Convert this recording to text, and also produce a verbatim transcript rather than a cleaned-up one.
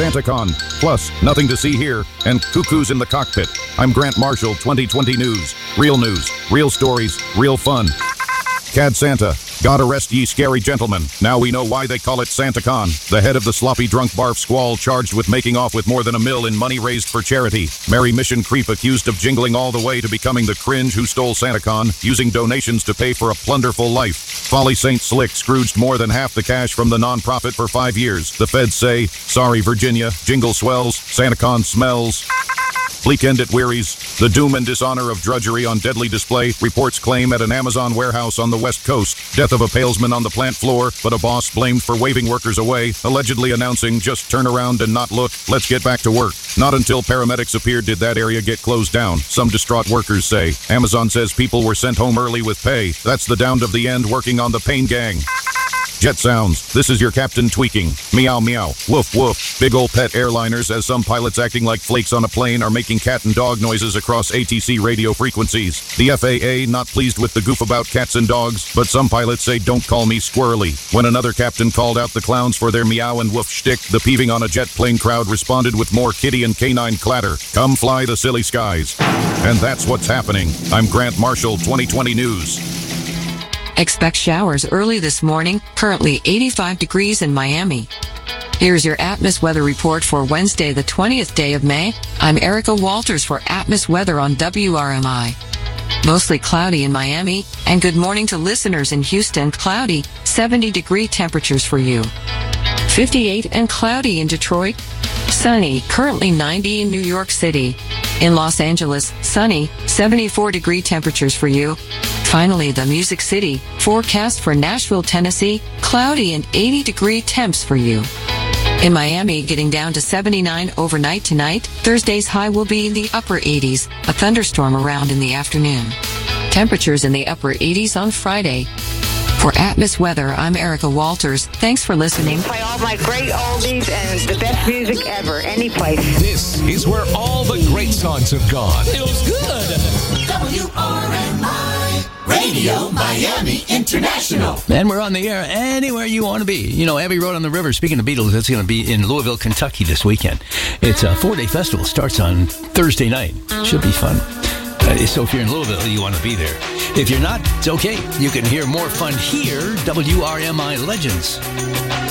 SantaCon, plus Nothing to See Here, and Cuckoos in the Cockpit. I'm Grant Marshall, twenty twenty News. Real news, real stories, real fun. Cad Santa, God arrest ye scary gentlemen. Now we know why they call it SantaCon. The head of the sloppy drunk barf squall charged with making off with more than a mil in money raised for charity. Merry Mission Creep accused of jingling all the way to becoming the cringe who stole SantaCon, using donations to pay for a plunderful life. Folly Saint Slick scrooged more than half the cash from the nonprofit for five years. The feds say, sorry Virginia, jingle swells, SantaCon smells. Bleak End at Weary's. The doom and dishonor of drudgery on deadly display. Reports claim at an Amazon warehouse on the West Coast. Death of a palesman on the plant floor, but a boss blamed for waving workers away, allegedly announcing, just turn around and not look, let's get back to work. Not until paramedics appeared did that area get closed down, some distraught workers say. Amazon says people were sent home early with pay. That's the down of the end working on the pain gang. Jet sounds. This is your captain tweaking. Meow, meow. Woof, woof. Big ol' pet airliners as some pilots acting like flakes on a plane are making cat and dog noises across A T C radio frequencies. The F A A not pleased with the goof about cats and dogs, but some pilots say don't call me squirrely. When another captain called out the clowns for their meow and woof shtick, the peeving on a jet plane crowd responded with more kitty and canine clatter. Come fly the silly skies. And that's what's happening. I'm Grant Marshall, twenty twenty News. Expect showers early this morning, currently eighty-five degrees in Miami. Here's your Atmos weather report for Wednesday, the twentieth day of May. I'm Erica Walters for Atmos Weather on W R M I. Mostly cloudy in Miami, and good morning to listeners in Houston. Cloudy, seventy degree temperatures for you. fifty-eight and cloudy in Detroit. Sunny, currently ninety in New York City. In Los Angeles, sunny, seventy-four degree temperatures for you. Finally, the Music City, forecast for Nashville, Tennessee, cloudy and eighty degree temps for you. In Miami, getting down to seventy-nine overnight tonight. Thursday's high will be in the upper eighties, a thunderstorm around in the afternoon. Temperatures in the upper eighties on Friday. For Atmos Weather, I'm Erica Walters. Thanks for listening. Play all my great oldies and the best music ever, any place. This is where all the great songs have gone. Feels good. W R M I Radio Miami International. And we're on the air anywhere you want to be. You know, Abbey Road on the River. Speaking of Beatles, it's going to be in Louisville, Kentucky this weekend. It's a four-day festival. Starts on Thursday night. Should be fun. Uh, so if you're in Louisville, you want to be there. If you're not, it's okay. You can hear more fun here. W R M I Legends.